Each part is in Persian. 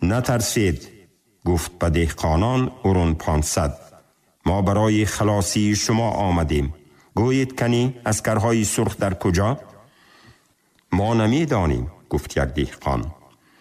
نترسید، گفت به دهقانان ارون 500. ما برای خلاصی شما آمدیم. گویید کنی عسکرهای سرخ در کجا؟ ما نمی دانیم، گفت یک دهقان.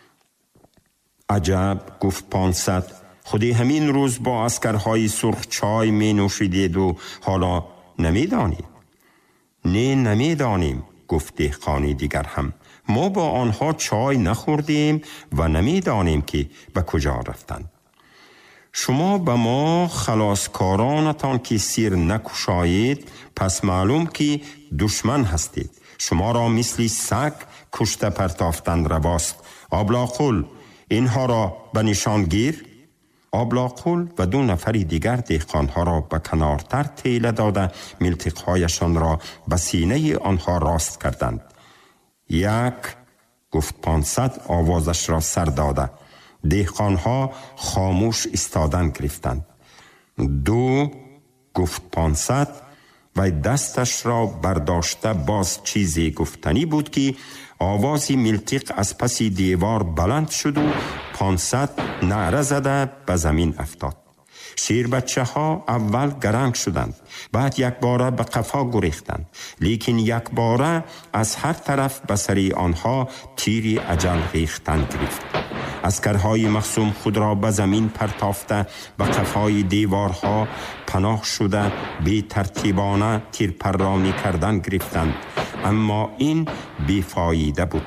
عجب، گفت 500. خودی همین روز با عسکرهای سرخ چای می نوشیدید و حالا نمی دانید؟ نه نمی دانیم، گفت دهقانی دیگر هم. ما با آنها چای نخوردیم و نمی دانیم که به کجا رفتند. شما به ما خلاصکارانتان که سیر نکشایید، پس معلوم که دشمن هستید. شما را مثل سگ کشته پرتافتند رواست. آبلاقول، اینها را به نشان گیر. آبلاقول و 2 نفر دیگر دهقانها را به کنارتر تیله داده ملتقهایشان را به سینه آنها راست کردند. 1، گفت 500 آوازش را سر داده. دهقانها خاموش ایستادن گرفتند. 2، گفت 500 و دستش را برداشته باز چیزی گفتنی بود که آوازی ملتق از پس دیوار بلند شد و 500 نعره زده به زمین افتاد. شیر بچه ها اول گرنگ شدند، بعد یک باره به قفا گریختند، لیکن یک باره از هر طرف به سر آنها تیری اجل ریختن گرفت. عسکرهای مخصوم خود را به زمین پرتافته به قفای دیوارها پناه شده بی ترتیبانه تیر پرانی کردن گرفتند، اما این بیفایده بود.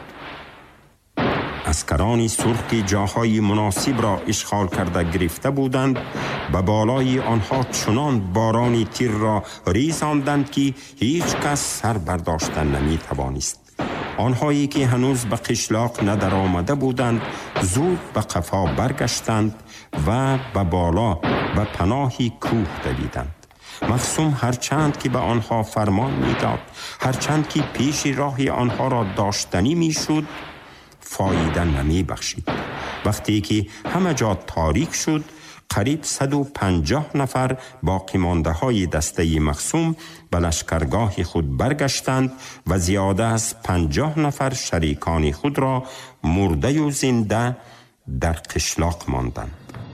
عسکرانی سرخ که جاهای مناسب را اشغال کرده گرفته بودند، به بالای آنها چنان بارانی تیر را ریزاندند که هیچ کس سر برداشتن نمی توانست. آنهایی که هنوز به قشلاق ندر آمده بودند زود به قفا برگشتند و به بالا به پناهی کوه دویدند. مخصوم هرچند که به آنها فرمان میداد، هرچند که پیش راه آنها را داشتنی میشد، فایده نمی بخشید. وقتی که همه جا تاریک شد، قریب 150 نفر باقی مانده های دسته مخصوم به لشکرگاه خود برگشتند و زیاده از 50 نفر شریکان خود را مرده و زنده در قشلاق ماندند.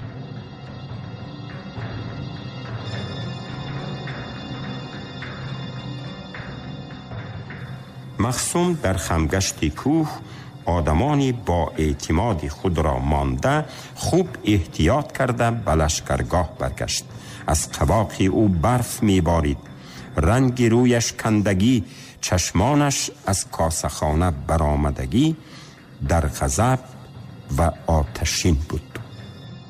مخصوم در خمگشت کوه آدمانی با اعتماد خود را مانده خوب احتیاط کرده به لشکرگاه برگشت. از قباق او برف میبارید، رنگ رویش کندگی، چشمانش از کاسخانه برآمدگی در غضب و آتشین بود.